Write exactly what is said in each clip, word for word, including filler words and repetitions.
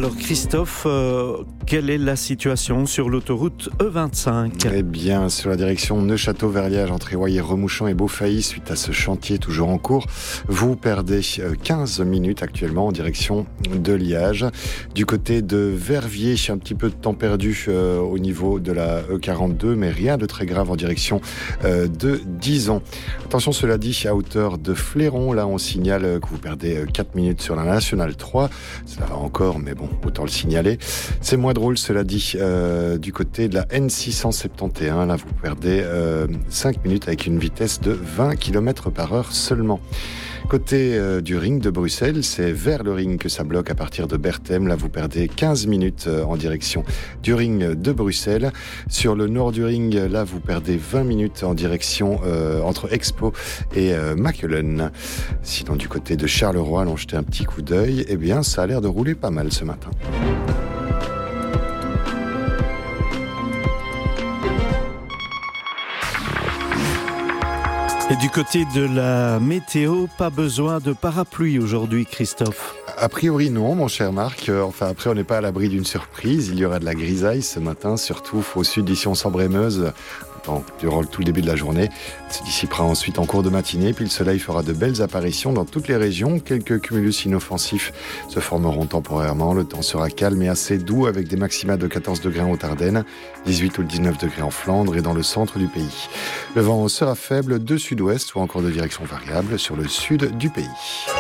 Alors Christophe, euh, quelle est la situation sur l'autoroute E vingt-cinq ? Eh bien, sur la direction Neufchâteau-vers-Liège, entre Éoyer, Remouchon et Beaufailly, suite à ce chantier toujours en cours, vous perdez quinze minutes actuellement en direction de Liège. Du côté de Verviers, un petit peu de temps perdu euh, au niveau de la E quarante-deux, mais rien de très grave en direction euh, de Dizon. Attention, cela dit, à hauteur de Fléron, là on signale que vous perdez quatre minutes sur la Nationale trois. Ça va encore, mais bon, autant le signaler. C'est moins drôle, cela dit, euh, du côté de la N six cent soixante et onze. Là, vous perdez euh, cinq minutes avec une vitesse de vingt kilomètres par heure seulement. Côté euh, du ring de Bruxelles, c'est vers le ring que ça bloque à partir de Berthem. Là, vous perdez quinze minutes euh, en direction du ring de Bruxelles. Sur le nord du ring, là, vous perdez vingt minutes en direction euh, entre Expo et euh, Mackelen. Sinon, du côté de Charleroi, allons jeter un petit coup d'œil. Eh bien, ça a l'air de rouler pas mal ce matin. Et du côté de la météo, pas besoin de parapluie aujourd'hui, Christophe ? A priori non, mon cher Marc. Enfin, après, on n'est pas à l'abri d'une surprise. Il y aura de la grisaille ce matin, surtout au sud d'ici en Sambre-et-Meuse, durant tout le début de la journée. Elle se dissipera ensuite en cours de matinée, puis le soleil fera de belles apparitions dans toutes les régions. Quelques cumulus inoffensifs se formeront temporairement. Le temps sera calme et assez doux avec des maxima de quatorze degrés en Haute-Ardenne, dix-huit ou dix-neuf degrés en Flandre et dans le centre du pays. Le vent sera faible de sud-ouest ou encore de direction variable sur le sud du pays.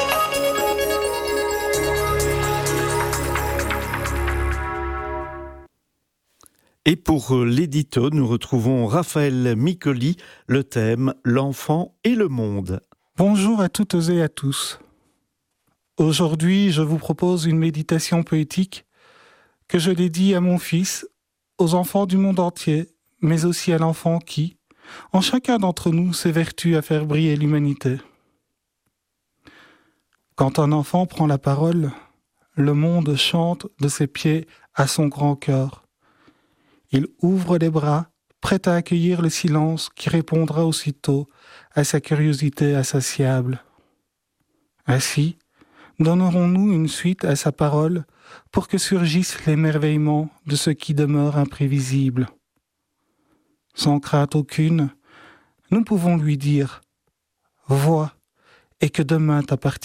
Et pour l'édito, nous retrouvons Raphaël Micoli, le thème « L'enfant et le monde ». Bonjour à toutes et à tous. Aujourd'hui, je vous propose une méditation poétique que je dédie à mon fils, aux enfants du monde entier, mais aussi à l'enfant qui, en chacun d'entre nous, s'évertue à faire briller l'humanité. Quand un enfant prend la parole, le monde chante de ses pieds à son grand cœur. Il ouvre les bras, prêt à accueillir le silence qui répondra aussitôt à sa curiosité insatiable. Ainsi, donnerons-nous une suite à sa parole pour que surgissent l'émerveillement de ce qui demeure imprévisible. Sans crainte aucune, nous pouvons lui dire « Vois, et que demain t'appartienne ».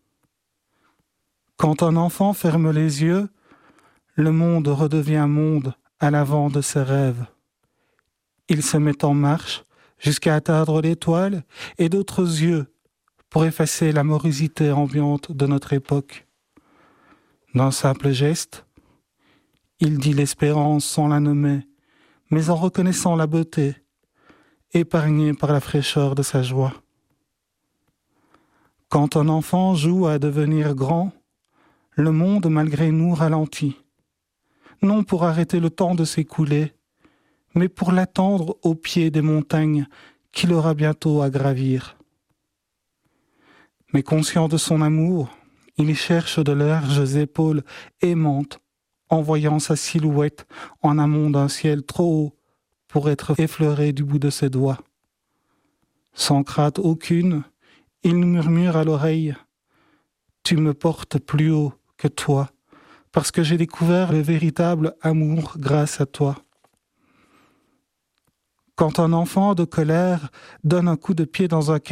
Quand un enfant ferme les yeux, le monde redevient monde à l'avant de ses rêves. Il se met en marche jusqu'à atteindre l'étoile et d'autres yeux pour effacer la morosité ambiante de notre époque. D'un simple geste, il dit l'espérance sans la nommer, mais en reconnaissant la beauté, épargnée par la fraîcheur de sa joie. Quand un enfant joue à devenir grand, le monde malgré nous ralentit. Non pour arrêter le temps de s'écouler, mais pour l'attendre au pied des montagnes qu'il aura bientôt à gravir. Mais conscient de son amour, il cherche de larges épaules aimantes, en voyant sa silhouette en amont d'un ciel trop haut pour être effleuré du bout de ses doigts. Sans crainte aucune, il nous murmure à l'oreille « Tu me portes plus haut que toi ». Parce que j'ai découvert le véritable amour grâce à toi. Quand un enfant de colère donne un coup de pied dans un